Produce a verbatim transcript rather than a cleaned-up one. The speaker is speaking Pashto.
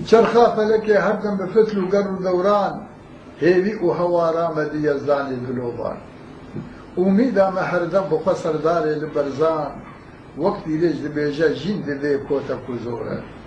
چرخا فەلەکێ هەردەم بە فتل و گەڕ و دەوران هێوی و هەوارامەدی یەزدانی دلۆبان ئومیدامە هەردەم بخوا سەردارێ لە بەرزان وەکتی لێش دەبێژە ژین دەبێ کۆتە کوزۆرە